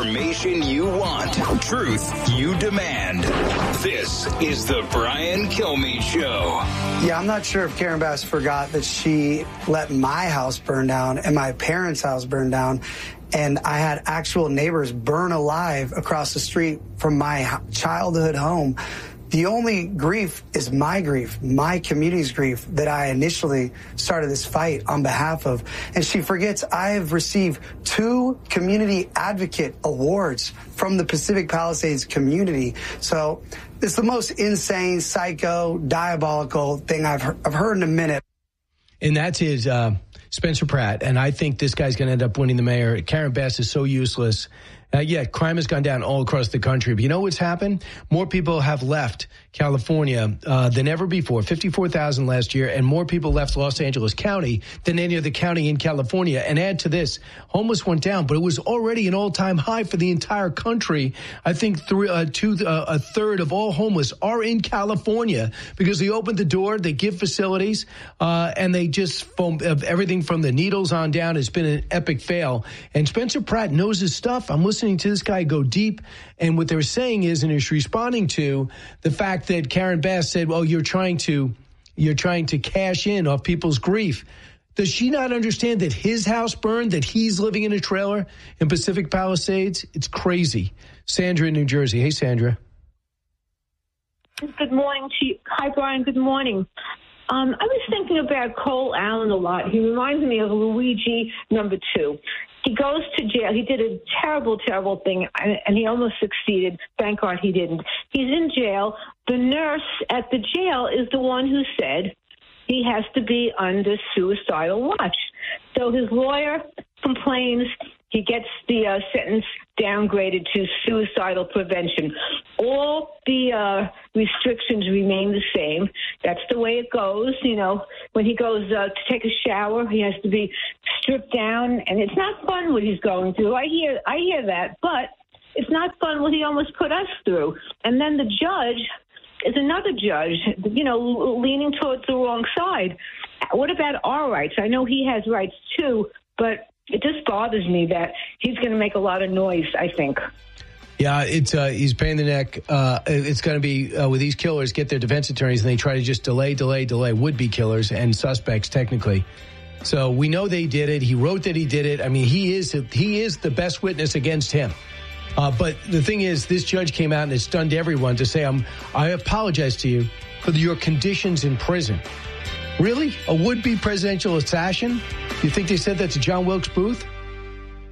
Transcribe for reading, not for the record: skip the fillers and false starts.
Information you want. Truth you demand. This is the Brian Kilmeade Show. Yeah, I'm not sure if Karen Bass forgot that she let my house burn down and my parents' house burn down. And I had actual neighbors burn alive across the street from my childhood home. The only grief is my grief, my community's grief that I initially started this fight on behalf of. And she forgets I have received 2 community advocate awards from the Pacific Palisades community. So it's the most insane, psycho, diabolical thing I've heard in a minute. And that's his Spencer Pratt. And I think this guy's going to end up winning the mayor. Karen Bass is so useless. Yeah, crime has gone down all across the country. But you know what's happened? More people have left California than ever before, 54,000 last year, and more people left Los Angeles County than any other county in California. And add to this, homeless went down, but it was already an all-time high for the entire country. I think a third of all homeless are in California because they opened the door, they give facilities, and they just everything from the needles on down. It's been an epic fail. And Spencer Pratt knows his stuff. I'm listening to this guy go deep, and what they're saying is, and he's responding to the fact that Karen Bass said, well, you're trying to cash in off people's grief. Does she not understand that his house burned, that he's living in a trailer in Pacific Palisades? It's crazy. Sandra in New Jersey. Hey, Sandra. Good morning to you. Hi, Brian. Good morning. I was thinking about Cole Allen a lot. He reminds me of Luigi number 2. He goes to jail. He did a terrible, terrible thing, and he almost succeeded. Thank God he didn't. He's in jail. The nurse at the jail is the one who said he has to be under suicidal watch. So his lawyer complains. He gets the sentence downgraded to suicidal prevention. All the restrictions remain the same. That's the way it goes. You know, when he goes to take a shower, he has to be stripped down, and it's not fun what he's going through. I hear that, but it's not fun what he almost put us through. And then the judge is another judge, you know, leaning towards the wrong side. What about our rights? I know he has rights too, but it just bothers me that he's going to make a lot of noise, I think. Yeah, it's he's paying the neck. It's going to be with these killers get their defense attorneys, and they try to just delay would-be killers and suspects technically. So we know they did it. He wrote that he did it. I mean, he is the best witness against him. But the thing is, this judge came out and it stunned everyone to say, I apologize to you for your conditions in prison. Really? A would-be presidential assassin? You think they said that to John Wilkes Booth?